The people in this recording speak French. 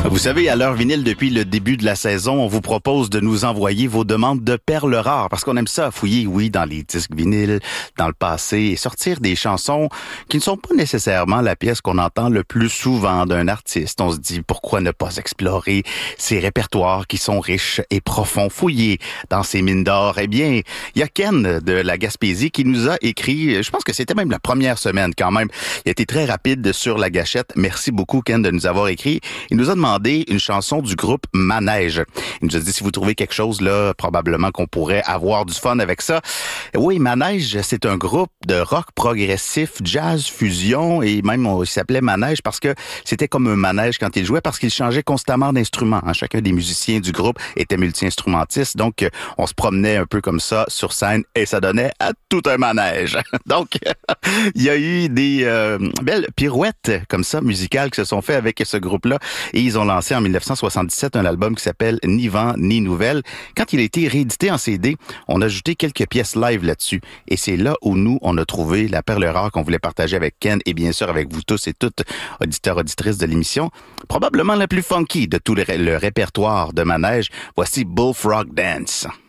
Vous savez, à l'heure vinyle, depuis le début de la saison, on vous propose de nous envoyer vos demandes de perles rares parce qu'on aime ça fouiller, oui, dans les disques vinyles, dans le passé et sortir des chansons qui ne sont pas nécessairement la pièce qu'on entend le plus souvent d'un artiste. On se dit, pourquoi ne pas explorer ces répertoires qui sont riches et profonds, fouiller dans ces mines d'or? Eh bien, il y a Ken de la Gaspésie qui nous a écrit, je pense que c'était même la première semaine quand même. Il a été très rapide sur la gâchette. Merci beaucoup, Ken, de nous avoir écrit. Il nous a demandé une chanson du groupe Manège. Il nous a dit, si vous trouvez quelque chose, là, probablement qu'on pourrait avoir du fun avec ça. Oui, Manège, c'est un groupe de rock progressif, jazz, fusion, et même, il s'appelait Manège parce que c'était comme un manège quand il jouait, parce qu'il changeait constamment d'instruments. Hein. Chacun des musiciens du groupe était multi-instrumentiste, donc on se promenait un peu comme ça sur scène, et ça donnait à tout un manège. Donc, il y a eu des belles pirouettes comme ça, musicales, qui se sont faites avec ce groupe-là, et ils ont lancé en 1977 un album qui s'appelle Ni vent ni nouvelles. Quand il a été réédité en CD, on a ajouté quelques pièces live là-dessus. Et c'est là où nous, on a trouvé la perle rare qu'on voulait partager avec Ken et bien sûr avec vous tous et toutes, auditeurs, auditrices de l'émission. Probablement la plus funky de tout le répertoire de Manège. Voici Bullfrog Dance.